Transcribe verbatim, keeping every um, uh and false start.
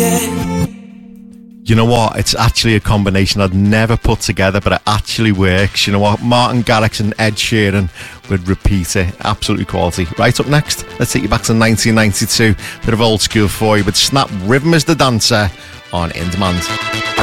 You know what? It's actually a combination I'd never put together, but it actually works. You know what? Martin Garrix and Ed Sheeran would repeat it. Absolutely quality. Right, up next, let's take you back to nineteen ninety-two. Bit of old school for you, but Snap Rhythm is the Dancer on In Demand.